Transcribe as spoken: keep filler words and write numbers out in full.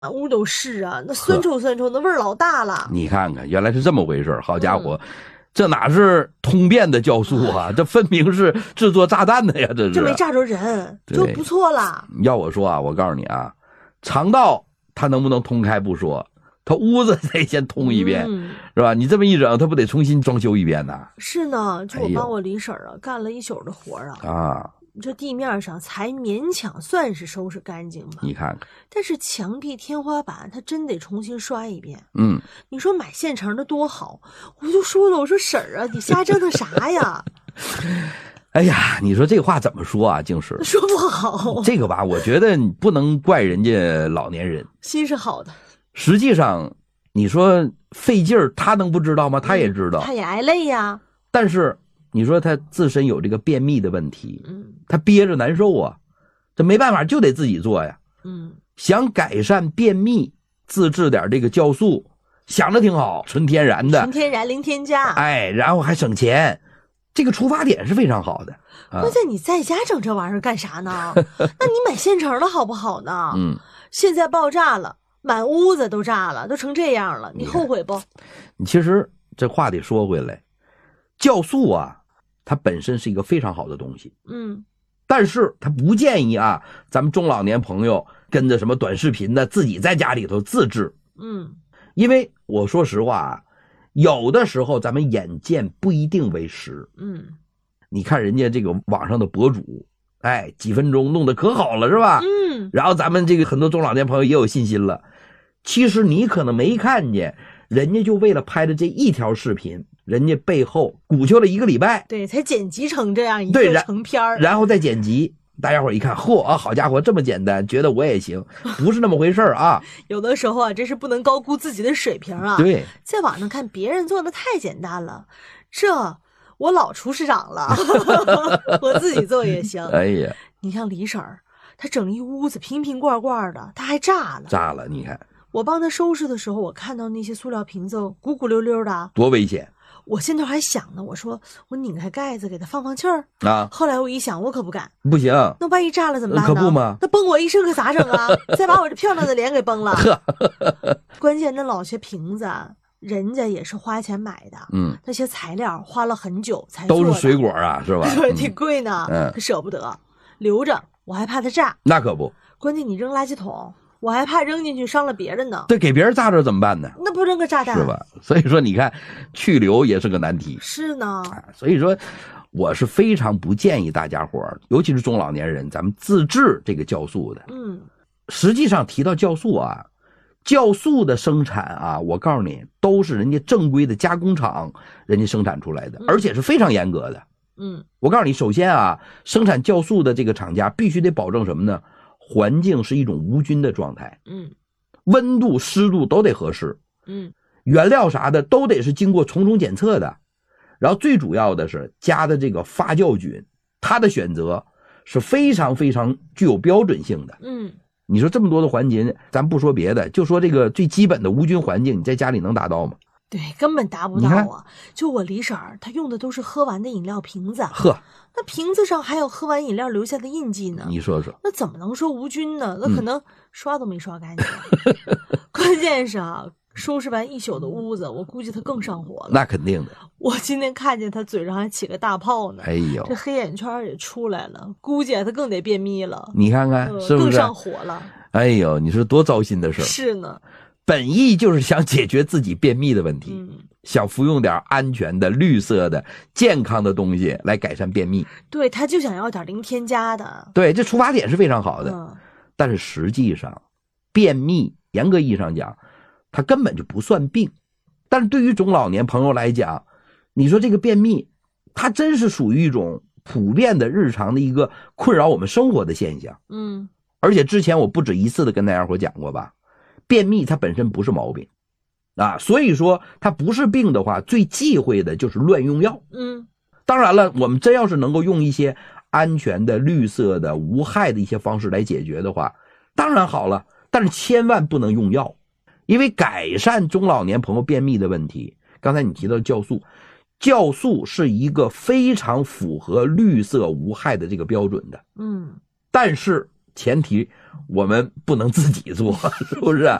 满屋都是啊，那酸臭酸臭，那味儿老大了。 你看看，原来是这么回事，好家伙！嗯，这哪是通便的酵素啊，这分明是制作炸弹的呀！这是这没炸着人就不错了。 要我说啊，我告诉你啊，肠道它能不能通开不说，它屋子得先通一遍，嗯，是吧？你这么一整，它不得重新装修一遍呢？ 是呢，就我帮我李婶啊，哎，干了一宿的活啊啊！这地面上才勉强算是收拾干净吧， 你看看。 但是墙壁、天花板，它真得重新刷一遍。 嗯， 你说买现成的多好，我就说了，我说婶儿啊，你瞎折腾啥呀？ 哎呀，你说这话怎么说啊？净是说不好。 这个吧，我觉得你不能怪人家老年人， 心是好的。 实际上，你说费劲儿，他能不知道吗？他也知道， 嗯，他也挨累呀。 但是你说他自身有这个便秘的问题，嗯，他憋着难受啊，这没办法就得自己做呀。嗯，想改善便秘，自制点这个酵素，想着挺好，纯天然的， 纯天然零添加， 哎，然后还省钱，这个出发点是非常好的。 关键你在家整这玩意儿干啥呢？那你买现成的好不好呢？嗯，现在爆炸了，满屋子都炸了，都成这样了，你后悔不？ 你其实这话得说回来，酵素啊，它本身是一个非常好的东西，嗯，但是它不建议啊，咱们中老年朋友跟着什么短视频的，自己在家里头自制，嗯，因为我说实话啊，有的时候咱们眼见不一定为实，嗯，你看人家这个网上的博主，哎，几分钟弄得可好了是吧？嗯，然后咱们这个很多中老年朋友也有信心了，其实你可能没看见，人家就为了拍的这一条视频，人家背后鼓秋了一个礼拜， 对，才剪辑成这样一个成片儿， 然后再剪辑，大家伙一看，嚯啊，好家伙，这么简单，觉得我也行，不是那么回事啊。 有的时候啊，真是不能高估自己的水平啊。 对， 在网上看别人做的太简单了，这我老厨师长了，我自己做也行。 哎呀， 你看李婶儿，她整一屋子瓶瓶罐罐的，她还炸了， 炸了，你看。 我帮他收拾的时候，我看到那些塑料瓶子鼓鼓溜溜的， 多危险！ 我现在还想呢，我说我拧开盖子给他放放气儿啊。 后来我一想，我可不敢， 不行， 那万一炸了怎么办呢？ 可不吗？ 那崩我一身可咋整啊？再把我这漂亮的脸给崩了。关键那老些瓶子，人家也是花钱买的，嗯，那些材料花了很久才做的， 都是水果啊，是吧？ 对，挺贵呢，嗯，舍不得留着，我还怕它炸。 那可不， 关键你扔垃圾桶。我还怕扔进去伤了别人呢。 对，给别人炸着怎么办呢？ 那不扔个炸弹是吧？所以说你看，去留也是个难题。 是呢， 所以说我是非常不建议大家伙儿，尤其是中老年人，咱们自制这个酵素的。嗯，实际上提到酵素啊，酵素的生产啊，我告诉你，都是人家正规的加工厂人家生产出来的，嗯，而且是非常严格的。嗯，我告诉你，首先啊，生产酵素的这个厂家必须得保证什么呢？环境是一种无菌的状态，嗯，温度、湿度都得合适，嗯，原料啥的都得是经过重重检测的，然后最主要的是加的这个发酵菌，它的选择是非常非常具有标准性的，嗯，你说这么多的环节，咱不说别的，就说这个最基本的无菌环境，你在家里能达到吗？ 对，根本达不到啊！就我李婶儿，她用的都是喝完的饮料瓶子， 呵， 那瓶子上还有喝完饮料留下的印记呢。 你说说， 那怎么能说无菌呢？那可能刷都没刷干净。嗯、关键是啊，收拾完一宿的屋子，我估计他更上火了。 那肯定的。 我今天看见他嘴上还起个大泡呢， 哎呦， 这黑眼圈也出来了，估计他更得便秘了。 你看看，呃、是不是更上火了？ 哎呦，你说多糟心的事。 是呢。 本意就是想解决自己便秘的问题，嗯、想服用点安全的、绿色的、健康的东西来改善便秘。 对，他就想要点零添加的。 对，这出发点是非常好的。嗯、但是实际上，便秘严格意义上讲，它根本就不算病。但是对于中老年朋友来讲，你说这个便秘，它真是属于一种普遍的日常的一个困扰我们生活的现象。嗯，而且之前我不止一次的跟大家伙讲过吧。便秘它本身不是毛病啊，所以说它不是病的话，最忌讳的就是乱用药。嗯，当然了，我们真要是能够用一些安全的、绿色的、无害的一些方式来解决的话，当然好了，但是千万不能用药，因为改善中老年朋友便秘的问题，刚才你提到酵素，酵素是一个非常符合绿色无害的这个标准的。嗯，但是前提我们不能自己做，是不是？